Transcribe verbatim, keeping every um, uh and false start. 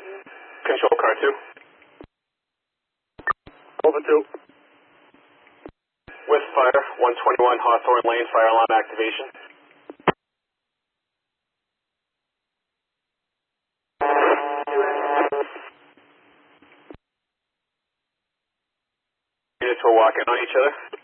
Control car two. Over two. With fire, one twenty-one Hawthorne Lane, fire alarm activation. Units were walking on each other.